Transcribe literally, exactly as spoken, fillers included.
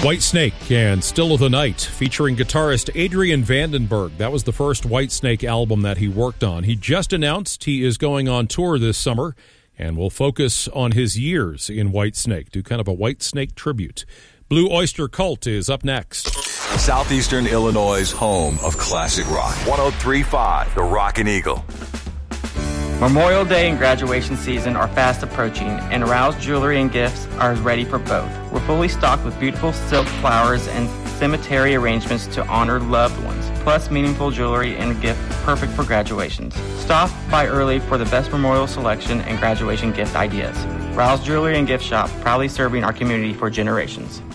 Whitesnake and Still of the Night, featuring guitarist Adrian Vandenberg. That was the first Whitesnake album that he worked on. He just announced he is going on tour this summer and will focus on his years in Whitesnake, do kind of a Whitesnake tribute. Blue Oyster Cult is up next. Southeastern Illinois' home of classic rock. one oh three point five, The Rockin' Eagle. Memorial Day and graduation season are fast approaching, and Rouse Jewelry and Gifts are ready for both. We're fully stocked with beautiful silk flowers and cemetery arrangements to honor loved ones, plus meaningful jewelry and gift perfect for graduations. Stop by early for the best memorial selection and graduation gift ideas. Rouse Jewelry and Gift Shop, proudly serving our community for generations.